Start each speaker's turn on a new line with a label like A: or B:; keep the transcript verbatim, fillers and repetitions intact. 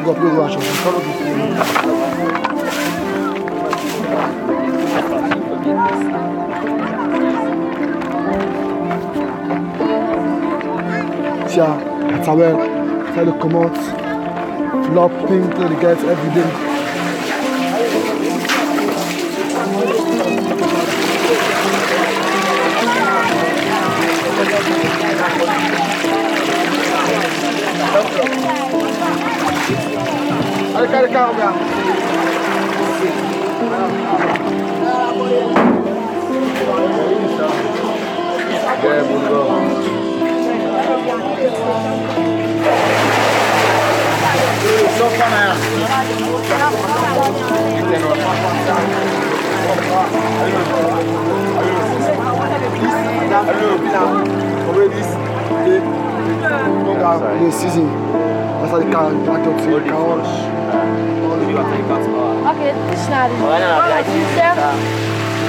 A: big up your watch. Follow me. Tiens, ça va, ça le commente. Love pink to the guys every day. Allez, allez, allez, This season, that's how the car, I don't see the car.
B: Okay, snel.